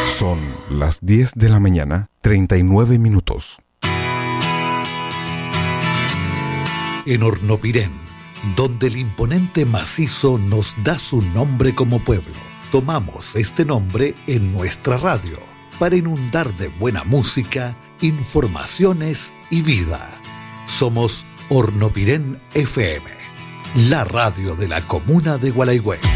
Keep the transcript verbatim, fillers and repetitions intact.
Son las diez de la mañana, treinta y nueve minutos. En Hornopirén, donde el imponente macizo nos da su nombre como pueblo, tomamos este nombre en nuestra radio para inundar de buena música, informaciones y vida. Somos Hornopirén F M, la radio de la comuna de Gualeguay.